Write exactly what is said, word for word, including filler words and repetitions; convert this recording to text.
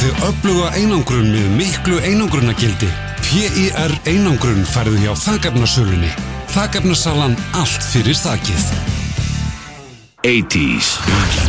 þig öfluga einangrun með miklu einangrunagildi. P I R einangrun færðu hjá þakefnasölunni. Þakefnasalan allt fyrir þakið. eighties